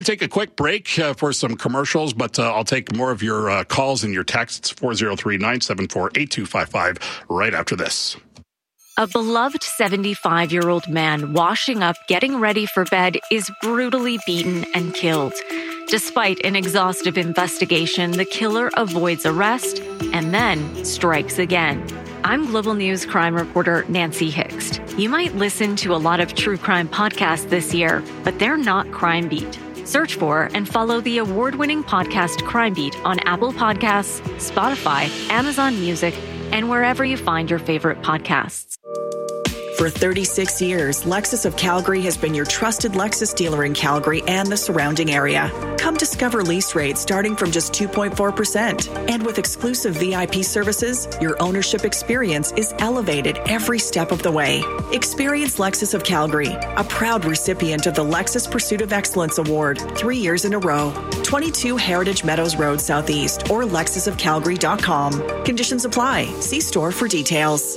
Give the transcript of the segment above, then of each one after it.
Take a quick break for some commercials, but I'll take more of your calls and your texts, 403-974-8255, right after this. A beloved 75-year-old man washing up, getting ready for bed, is brutally beaten and killed. Despite an exhaustive investigation, the killer avoids arrest and then strikes again. I'm Global News crime reporter Nancy Hixt. You might listen to a lot of true crime podcasts this year, but they're not Crime Beat. Search for and follow the award-winning podcast Crime Beat on Apple Podcasts, Spotify, Amazon Music, and wherever you find your favorite podcasts. For 36 years, Lexus of Calgary has been your trusted Lexus dealer in Calgary and the surrounding area. Come discover lease rates starting from just 2.4%. And with exclusive VIP services, your ownership experience is elevated every step of the way. Experience Lexus of Calgary, a proud recipient of the Lexus Pursuit of Excellence Award 3 years in a row. 22 Heritage Meadows Road Southeast or lexusofcalgary.com. Conditions apply. See store for details.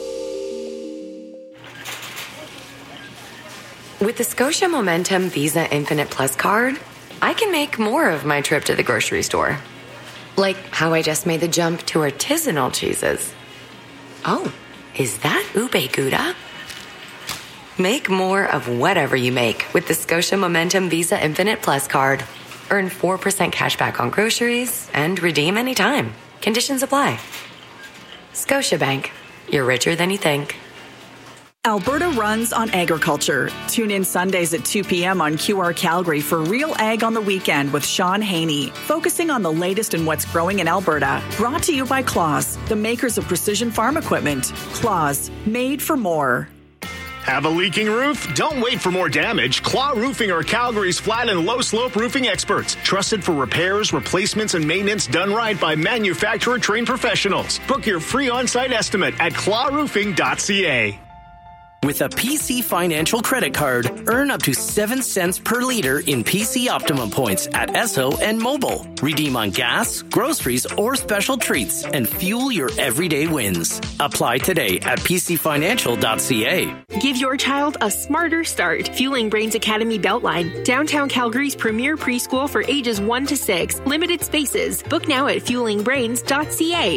With the Scotia Momentum Visa Infinite Plus card, I can make more of my trip to the grocery store. Like how I just made the jump to artisanal cheeses. Oh, is that ube gouda? Make more of whatever you make with the Scotia Momentum Visa Infinite Plus card. Earn 4% cash back on groceries and redeem anytime. Conditions apply. Scotiabank. You're richer than you think. Alberta runs on agriculture. Tune in Sundays at 2 p.m. on QR Calgary for Real Ag on the Weekend with Sean Haney, focusing on the latest in what's growing in Alberta. Brought to you by Claas, the makers of precision farm equipment. Claas, made for more. Have a leaking roof? Don't wait for more damage. Claw Roofing are Calgary's flat and low slope roofing experts. Trusted for repairs, replacements, and maintenance done right by manufacturer trained professionals. Book your free on-site estimate at clawroofing.ca. With a PC Financial credit card, earn up to 7 cents per liter in PC Optimum points at Esso and Mobile. Redeem on gas, groceries, or special treats and fuel your everyday wins. Apply today at pcfinancial.ca. Give your child a smarter start. Fueling Brains Academy Beltline, downtown Calgary's premier preschool for ages 1 to 6. Limited spaces. Book now at fuelingbrains.ca.